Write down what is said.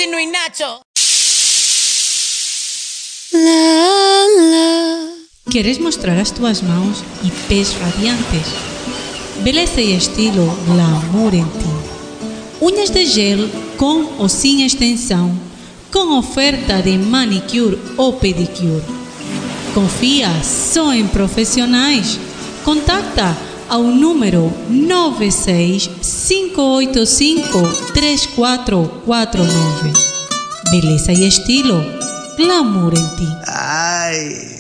Chino y Nacho. ¿Quieres mostrar as tuas mãos e pés radiantes? Beleza e estilo glamour em ti. Unhas de gel com ou sem extensão, com oferta de manicure ou pedicure. Confia só em profissionais. Contacta ao número 965853449. Beleza e estilo glamour em ti. Ai.